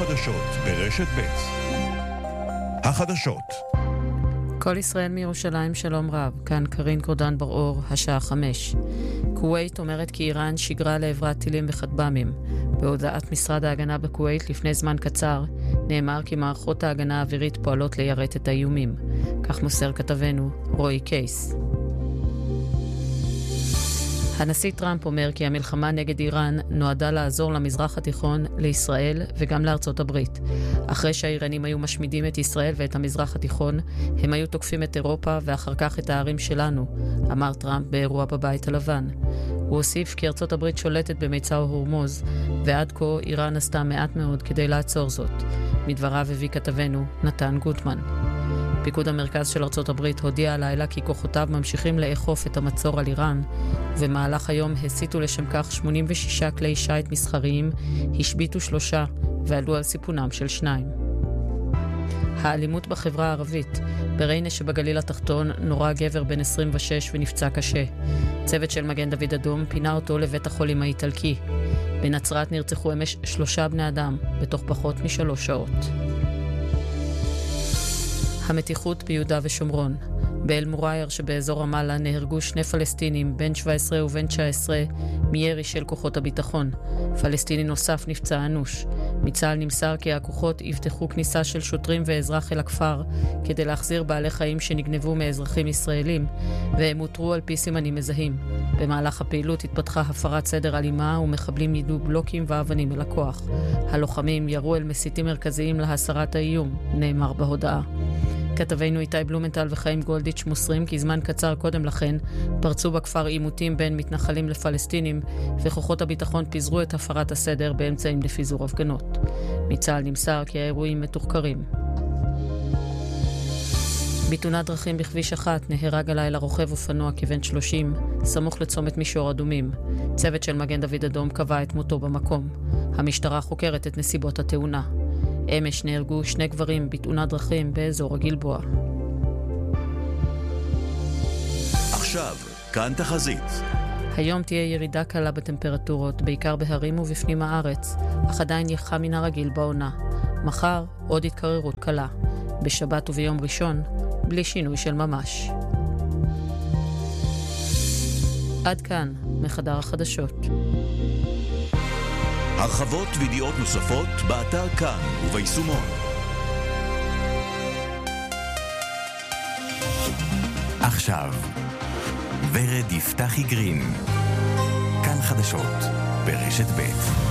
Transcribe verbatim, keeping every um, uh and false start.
החדשות ברשת ב'. החדשות. כל ישראל מירושלים, שלום רב. כאן קרין קורדן בר-אור, השעה חמש. כווית אומרת כי איראן שיגרה לעברה טילים וכטב"מים. בהודעת משרד ההגנה בכווית לפני זמן קצר נאמר כי מערכות ההגנה האווירית פועלות ליירט את האיומים. כך מוסר כתבנו רועי קייס. הנשיא טראמפ אומר כי המלחמה נגד איראן נועדה לעזור למזרח התיכון, לישראל וגם לארצות הברית. אחרי שהאיראנים היו משמידים את ישראל ואת המזרח התיכון, הם היו תוקפים את אירופה ואחר כך את הערים שלנו, אמר טראמפ באירוע בבית הלבן. הוא הוסיף כי ארצות הברית שולטת במיצר הורמוז, ועד כה איראן עשתה מעט מאוד כדי לעצור זאת. מדבריו הביא כתבנו נתן גוטמן. פיקוד המרכז של ארצות הברית הודיע הלילה כי כוחותיו ממשיכים לאכוף את המצור על איראן, ובמהלך היום הסיטו לשם כך שמונים ושישה כלי שייט מסחריים, השביטו שלושה ועלו על סיפונם של שניים. האלימות בחברה הערבית. בריינה שבגליל התחתון נורה גבר בן עשרים ושש ונפצע קשה. צוות של מגן דוד אדום פינה אותו לבית החולים האיטלקי. בנצרת נרצחו אמש שלושה בני אדם בתוך פחות משלוש שעות. המתיחות ביהודה ושומרון. באל מורייר שבאזור רמאללה נהרגו שני פלסטינים, בן שבע עשרה ובן תשע עשרה, מירי של כוחות הביטחון. פלסטיני נוסף נפצע אנוש. מצה"ל נמסר כי הכוחות יפתחו כניסה של שוטרים ואזרח אל הכפר כדי להחזיר בעלי חיים שנגנבו מאזרחים ישראלים, והם הותרו על פי סימנים מזהים. במהלך הפעילות התפתחה הפרת סדר אלימה ומחבלים יידו בלוקים ואבנים אל הכוח. הלוחמים ירו אל מסיתים מרכזיים להסרת האיום, נאמר בהודעה. כתבינו איתי בלומנטל וחיים גולדיץ' מוסרים כי זמן קצר קודם לכן פרצו בכפר עימותים בין מתנחלים לפלסטינים, וכוחות הביטחון פיזרו את הפרת הסדר באמצעים לפיזור הפגנות. מצה"ל נמסר כי האירועים מתוחקרים. בתאונת דרכים בכביש אחת נהרג הלילה רוכב אופנוע כבן שלושים, סמוך לצומת מישור אדומים. צוות של מגן דוד אדום קבע את מותו במקום. המשטרה חוקרת את נסיבות התאונה. אמש נהרגו שני גברים בתאונת דרכים באזור הגלבוע. עכשיו, כאן תחזית. היום תהיה ירידה קלה בטמפרטורות, בעיקר בהרים ובפנים הארץ, אך עדיין יהיה חם מן הרגיל בעונה. מחר עוד התקררות קלה. בשבת וביום ראשון, בלי שינוי של ממש. עד כאן, מחדר החדשות. הרחבות וידיעות נוספות באתר כאן וביישומון. עכשיו, ורד יפתחי גרין. כאן חדשות ברשת ב'.